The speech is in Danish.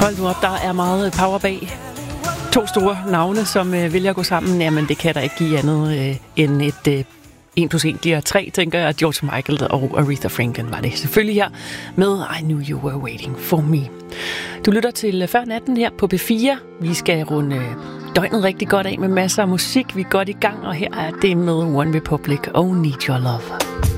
Hold nu op, der er meget power bag. To store navne, som vælger at gå sammen. Jamen, det kan der ikke give andet end et 1 plus 1 giver 3, tænker jeg. George Michael og Aretha Franklin var det selvfølgelig her med I Knew You Were Waiting For Me. Du lytter til Før Natten her på P4. Vi skal runde døgnet rigtig godt af med masser af musik. Vi er godt i gang, og her er det med One Republic og Need Your Love.